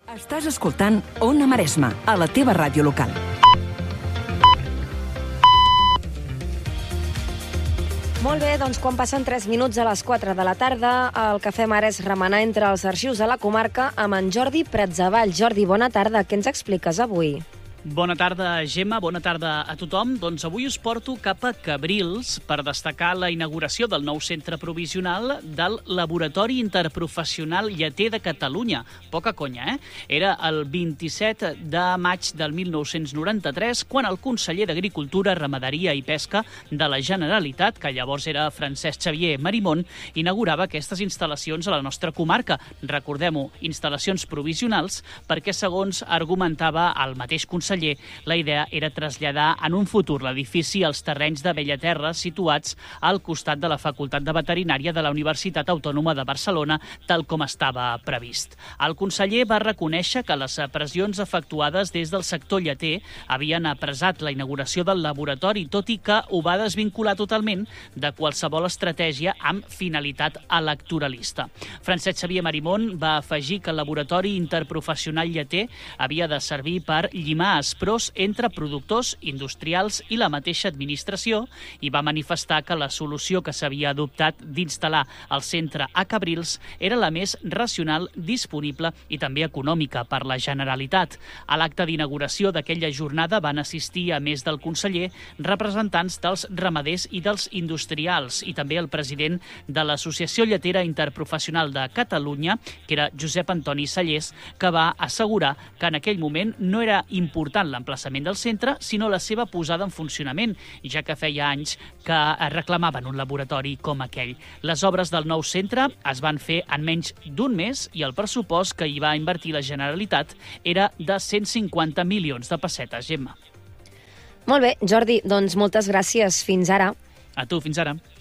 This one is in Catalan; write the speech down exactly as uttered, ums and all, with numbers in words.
Estàs escoltant Ona Maresma, a la teva ràdio local. Molt bé, doncs quan passen tres minuts a les quatre de la tarda, el que fem ara és remenar entre els arxius de la comarca amb en Jordi Pratzavall. Jordi, bona tarda. Què ens expliques avui? Bona tarda, Gemma. Bona tarda a tothom. Doncs avui us porto cap a Cabrils per destacar la inauguració del nou centre provisional del Laboratori Interprofessional Lleter de Catalunya. Poca conya, eh? Era el vint-i-set de maig del mil nou-cents noranta-tres quan el conseller d'Agricultura, Ramaderia i Pesca de la Generalitat, que llavors era Francesc Xavier Marimon, inaugurava aquestes instal·lacions a la nostra comarca. Recordem-ho, instal·lacions provisionals, perquè, segons argumentava el mateix conseller, la idea era traslladar en un futur l'edifici als terrenys de Bellaterra situats al costat de la Facultat de Veterinària de la Universitat Autònoma de Barcelona, tal com estava previst. El conseller va reconèixer que les pressions efectuades des del sector lleter havien apressat la inauguració del laboratori, tot i que ho va desvincular totalment de qualsevol estratègia amb finalitat electoralista. Francesc Xavier Marimon va afegir que el laboratori interprofessional lleter havia de servir per llimar pros entre productors, industrials i la mateixa administració i va manifestar que la solució que s'havia adoptat d'instal·lar el centre a Cabrils era la més racional, disponible i també econòmica per la Generalitat. A l'acte d'inauguració d'aquella jornada van assistir, a més del conseller, representants dels ramaders i dels industrials i també el president de l'Associació Lletera Interprofessional de Catalunya, que era Josep Antoni Sallés, que va assegurar que en aquell moment no era important l'emplaçament del centre, sinó la seva posada en funcionament, ja que feia anys que reclamaven un laboratori com aquell. Les obres del nou centre es van fer en menys d'un mes i el pressupost que hi va invertir la Generalitat era de cent cinquanta milions de pessetes, Gemma. Molt bé, Jordi, doncs moltes gràcies. Fins ara. A tu, fins ara.